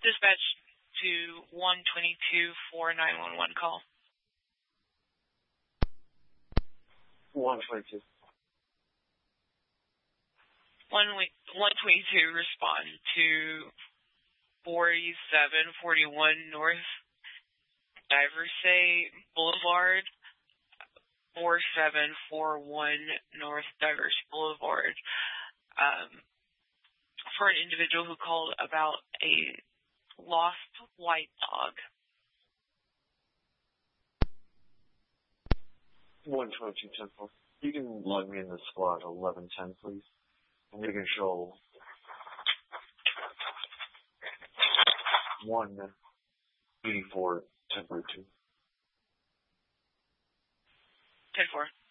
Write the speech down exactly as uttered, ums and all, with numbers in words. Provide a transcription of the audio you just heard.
Dispatch to one twenty-two for nine one one call. one twenty-two. one twenty-two respond to forty-seven forty-one North Diversey Boulevard, forty-seven forty-one North Diversey Boulevard, um, for an individual who called about a lost white dog. one twenty-two Temple. You can log me in the squad eleven ten, please. I'm going to control one eighty-four Temple two. ten four.